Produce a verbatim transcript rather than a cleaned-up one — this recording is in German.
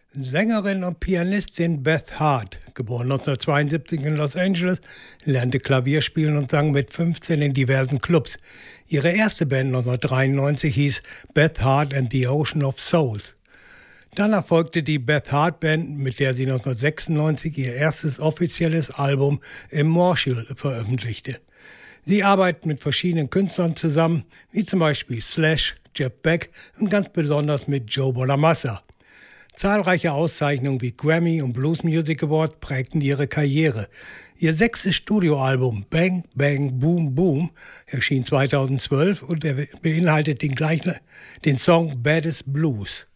Sängerin und Pianistin Beth Hart, geboren neunzehnhundertzweiundsiebzig in Los Angeles, lernte Klavier spielen und sang mit fünfzehn in diversen Clubs. Ihre erste Band neunzehnhundertdreiundneunzig hieß Beth Hart and the Ocean of Souls. Dann erfolgte die Beth Hart Band, mit der sie neunzehnhundertsechsundneunzig ihr erstes offizielles Album Immortal veröffentlichte. Sie arbeitet mit verschiedenen Künstlern zusammen, wie zum Beispiel Slash, Jeff Beck und ganz besonders mit Joe Bonamassa. Zahlreiche Auszeichnungen wie Grammy und Blues Music Award prägten ihre Karriere. Ihr sechstes Studioalbum Bang Bang Boom Boom erschien zweitausendzwölf und er beinhaltet den, gleichen, den Song Baddest Blues.